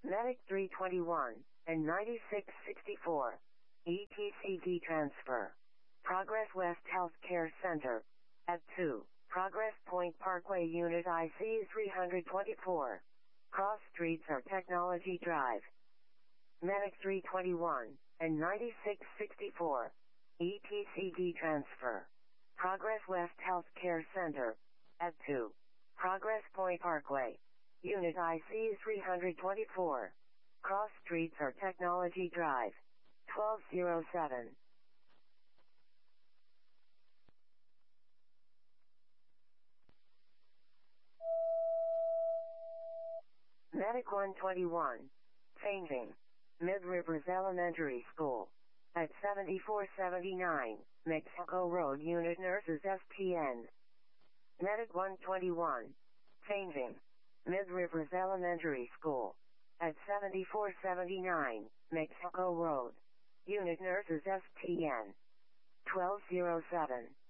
Medic 321 and 9664. ETCD transfer. Progress West Healthcare Center. At 2. Progress Point Parkway Unit IC 324. Cross Streets or Technology Drive. Medic 321 and 9664. ETCD transfer. Progress West Healthcare Center. At 2. Progress Point Parkway. Unit IC 324. Cross Streets or Technology Drive. 1207. Medic 121. Changing. Mid Rivers Elementary School. At 7479, Mexico Road Unit Nurses STN. Medic 121. Changing. Mid Rivers Elementary School. At 7479, Mexico Road. Unit Nurses STN. 1207.